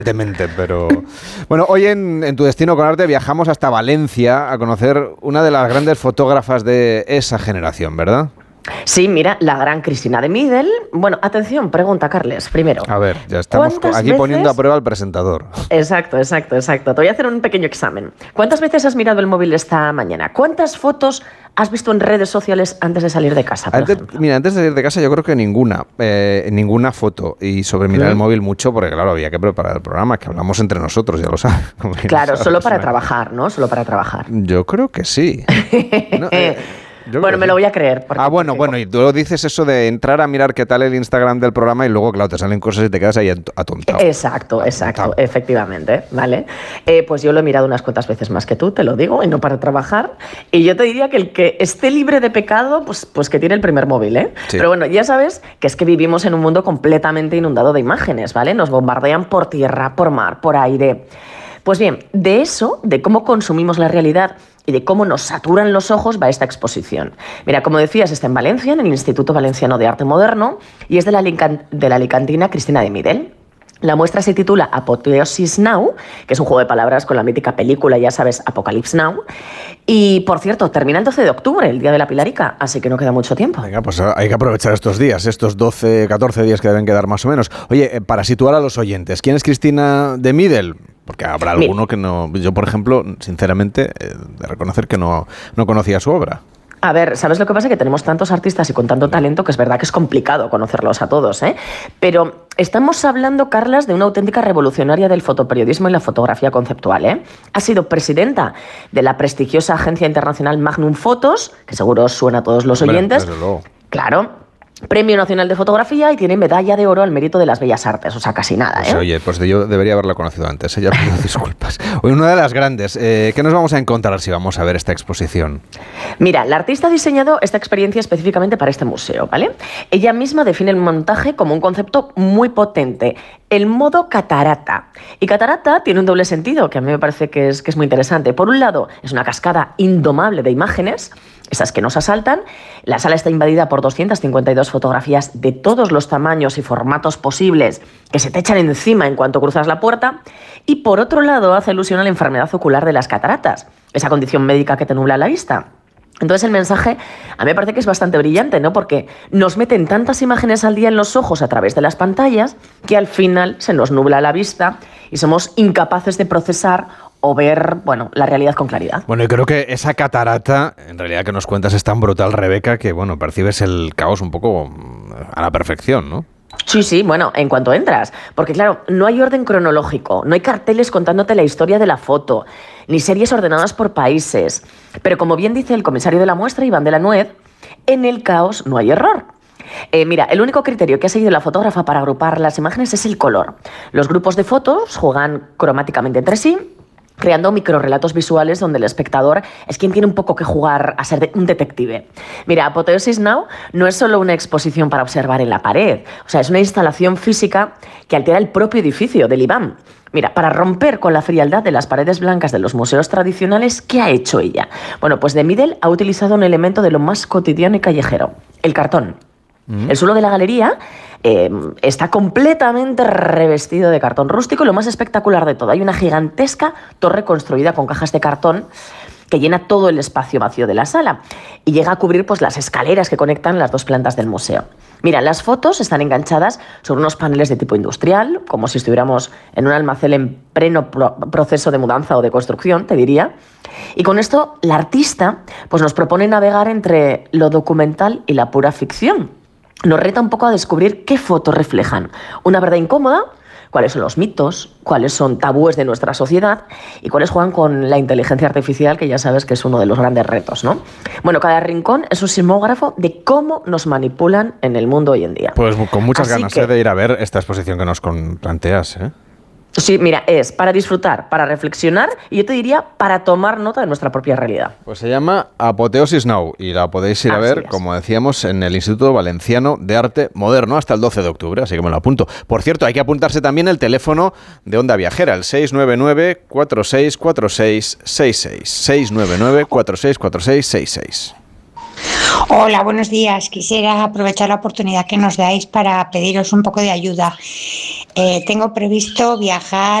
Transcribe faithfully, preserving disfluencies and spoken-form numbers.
Evidentemente, pero... Bueno, hoy en, en Tu Destino con Arte viajamos hasta Valencia a conocer una de las grandes fotógrafas de esa generación, ¿verdad? Sí, mira, la gran Cristina de Midel. Bueno, atención, pregunta, Carles, primero. A ver, ya estamos aquí veces... poniendo a prueba al presentador. Exacto, exacto, exacto. Te voy a hacer un pequeño examen. ¿Cuántas veces has mirado el móvil esta mañana? ¿Cuántas fotos has visto en redes sociales antes de salir de casa, por antes, ejemplo? Mira, antes de salir de casa yo creo que ninguna, eh, ninguna foto. Y sobre mirar ¿Mm? el móvil mucho, porque claro, había que preparar el programa, que hablamos entre nosotros, ya lo sabes. Claro, solo para trabajar, ¿no? Solo para trabajar. Yo creo que sí. no, eh, Bueno, me lo voy a creer. Ah, bueno, bueno, y tú dices eso de entrar a mirar qué tal el Instagram del programa y luego, claro, te salen cosas y te quedas ahí atontado. Exacto, exacto, atontado. Efectivamente, ¿vale? Eh, pues yo lo he mirado unas cuantas veces más que tú, te lo digo, y no para trabajar. Y yo te diría que el que esté libre de pecado, pues, pues que tiene el primer móvil, ¿eh? Sí. Pero bueno, ya sabes que es que vivimos en un mundo completamente inundado de imágenes, ¿vale? Nos bombardean por tierra, por mar, por aire. Pues bien, de eso, de cómo consumimos la realidad y de cómo nos saturan los ojos va esta exposición. Mira, como decías, está en Valencia, en el Instituto Valenciano de Arte Moderno, y es de la, de la alicantina Cristina de Midel. La muestra se titula Apoteosis Now, que es un juego de palabras con la mítica película, ya sabes, Apocalypse Now. Y, por cierto, termina el doce de octubre, el Día de la Pilarica, así que no queda mucho tiempo. Venga, pues hay que aprovechar estos días, estos doce, catorce días que deben quedar más o menos. Oye, para situar a los oyentes, ¿quién es Cristina de Midel? Porque habrá alguno Mira. que no... Yo, por ejemplo, sinceramente, eh, de reconocer que no, no conocía su obra. A ver, ¿sabes lo que pasa? Que tenemos tantos artistas y con tanto talento que es verdad que es complicado conocerlos a todos, ¿eh? Pero estamos hablando, Carlas, de una auténtica revolucionaria del fotoperiodismo y la fotografía conceptual, ¿eh? Ha sido presidenta de la prestigiosa agencia internacional Magnum Photos, que seguro os suena a todos los Hombre, oyentes. Desde luego. Claro. Premio Nacional de Fotografía y tiene medalla de oro al mérito de las bellas artes, o sea, casi nada, ¿eh? Pues, oye, pues yo debería haberla conocido antes, ella pido disculpas. Oye, una de las grandes, eh, ¿qué nos vamos a encontrar si vamos a ver esta exposición? Mira, la artista ha diseñado esta experiencia específicamente para este museo, ¿vale? Ella misma define el montaje como un concepto muy potente, el modo catarata. Y catarata tiene un doble sentido, que a mí me parece que es, que es muy interesante. Por un lado, es una cascada indomable de imágenes, esas que nos asaltan. La sala está invadida por doscientas cincuenta y dos fotografías de todos los tamaños y formatos posibles que se te echan encima en cuanto cruzas la puerta. Y por otro lado, hace alusión a la enfermedad ocular de las cataratas, esa condición médica que te nubla la vista. Entonces el mensaje a mí me parece que es bastante brillante, ¿no? Porque nos meten tantas imágenes al día en los ojos a través de las pantallas que al final se nos nubla la vista y somos incapaces de procesar o ver, bueno, la realidad con claridad. Bueno, y creo que esa catarata, en realidad que nos cuentas, es tan brutal, Rebeca, que, bueno, percibes el caos un poco a la perfección, ¿no? Sí, sí, bueno, en cuanto entras. Porque, claro, no hay orden cronológico, no hay carteles contándote la historia de la foto, ni series ordenadas por países. Pero como bien dice el comisario de la muestra, Iván de la Nuez, en el caos no hay error. Eh, mira, el único criterio que ha seguido la fotógrafa para agrupar las imágenes es el color. Los grupos de fotos juegan cromáticamente entre sí, creando microrrelatos visuales donde el espectador es quien tiene un poco que jugar a ser de un detective. Mira, Apoteosis Now no es solo una exposición para observar en la pared, o sea, es una instalación física que altera el propio edificio del Iván. Mira, para romper con la frialdad de las paredes blancas de los museos tradicionales, ¿qué ha hecho ella? Bueno, pues de Midel ha utilizado un elemento de lo más cotidiano y callejero, el cartón. El suelo de la galería eh, está completamente revestido de cartón rústico y lo más espectacular de todo, hay una gigantesca torre construida con cajas de cartón que llena todo el espacio vacío de la sala y llega a cubrir pues, las escaleras que conectan las dos plantas del museo. Mira, las fotos están enganchadas sobre unos paneles de tipo industrial, como si estuviéramos en un almacén en pleno pro- proceso de mudanza o de construcción, te diría. Y con esto, la artista pues, nos propone navegar entre lo documental y la pura ficción. Nos reta un poco a descubrir qué fotos reflejan una verdad incómoda, cuáles son los mitos, cuáles son tabúes de nuestra sociedad y cuáles juegan con la inteligencia artificial, que ya sabes que es uno de los grandes retos, ¿no? Bueno, cada rincón es un sismógrafo de cómo nos manipulan en el mundo hoy en día. Pues con muchas Así ganas que, ¿eh? de ir a ver esta exposición que nos con- planteas, ¿eh? Sí, mira, es para disfrutar, para reflexionar y yo te diría para tomar nota de nuestra propia realidad. Pues se llama Apoteosis Now y la podéis ir a Así ver, es. como decíamos, en el Instituto Valenciano de Arte Moderno hasta el doce de octubre, así que me lo apunto. Por cierto, hay que apuntarse también el teléfono de Onda Viajera, el seis nueve nueve, cuatro seis cuatro seis, seis seis. seis nueve nueve, cuatro seis cuatro seis, seis seis. Hola, buenos días. Quisiera aprovechar la oportunidad que nos dais para pediros un poco de ayuda. Eh, tengo previsto viajar